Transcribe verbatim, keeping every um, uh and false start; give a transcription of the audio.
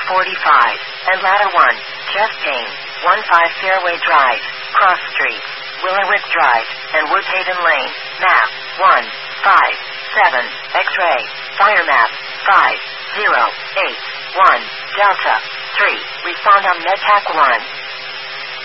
forty-five, and Ladder one, Jeff Payne, one five Fairway Drive, Cross Street, Willerwick Drive, and Woodhaven Lane, map, one five seven, X-ray, fire map, five zero eight one, Delta, three, respond on MedTac one.